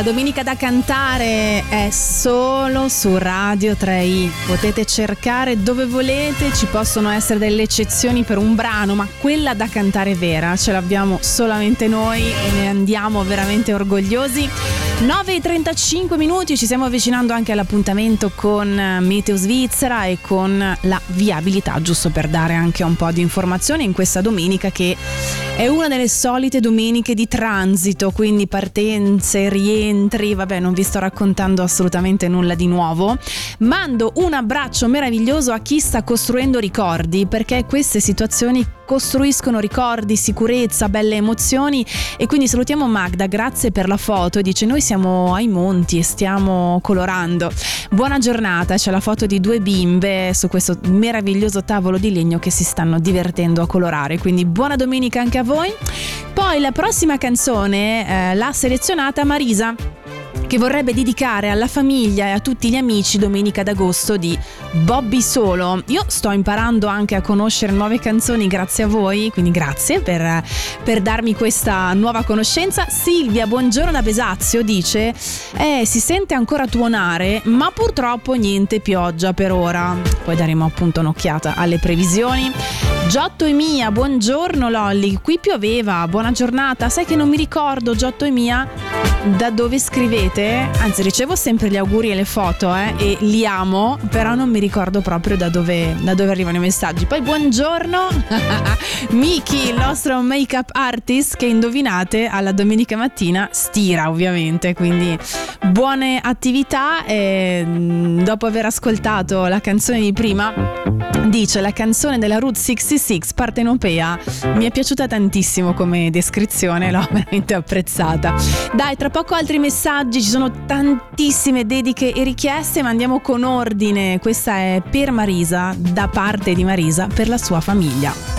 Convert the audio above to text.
domenica da cantare è solo su Radio 3i. Potete cercare dove volete, ci possono essere delle eccezioni per un brano, ma quella da cantare vera ce l'abbiamo solamente noi e ne andiamo veramente orgogliosi. 9:35 minuti, ci stiamo avvicinando anche all'appuntamento con Meteo Svizzera e con la viabilità, giusto per dare anche un po' di informazioni in questa domenica che è una delle solite domeniche di transito, quindi partenze, rientri, vabbè, non vi sto raccontando assolutamente nulla di nuovo. Mando un abbraccio meraviglioso a chi sta costruendo ricordi, perché queste situazioni costruiscono ricordi, sicurezza, belle emozioni, e quindi salutiamo Magda, grazie per la foto, dice noi siamo ai monti e stiamo colorando. Buona giornata, c'è la foto di 2 bimbe su questo meraviglioso tavolo di legno che si stanno divertendo a colorare, quindi buona domenica anche a voi. Poi la prossima canzone l'ha selezionata Marisa, che vorrebbe dedicare alla famiglia e a tutti gli amici Domenica d'Agosto di Bobby Solo. Io sto imparando anche a conoscere nuove canzoni grazie a voi, quindi grazie per darmi questa nuova conoscenza. Silvia, buongiorno da Besazio, dice si sente ancora tuonare, ma purtroppo niente pioggia per ora. Poi daremo appunto un'occhiata alle previsioni. Giotto e Mia, buongiorno Lolli, qui pioveva, buona giornata. Sai che non mi ricordo, Giotto e Mia, da dove scrivete? Anzi, ricevo sempre gli auguri e le foto e li amo, però non mi ricordo proprio da dove arrivano i messaggi. Poi buongiorno Miki, il nostro make-up artist, che indovinate alla domenica mattina stira ovviamente, quindi buone attività. E dopo aver ascoltato la canzone di prima, dice la canzone della Route 66 partenopea, mi è piaciuta tantissimo come descrizione, l'ho veramente apprezzata. Dai, tra poco altri messaggi, ci sono tantissime dediche e richieste, ma andiamo con ordine. Questa è per Marisa, da parte di Marisa, per la sua famiglia.